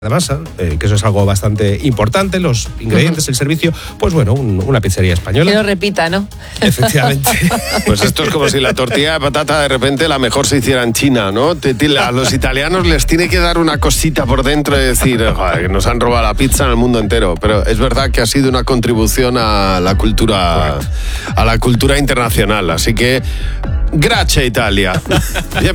de masa, que eso es algo bastante importante, los ingredientes, el servicio, pues bueno, una pizzería española. Que lo repita, ¿no? Efectivamente. Pues esto es como si la tortilla de patata de repente la mejor se hiciera en China, ¿no? A los italianos les tiene que dar una cosita por dentro y decir, joder, que nos han robado la pizza en el mundo entero. Pero es verdad que ha sido una contribución a la cultura internacional. Así que, gracias Italia.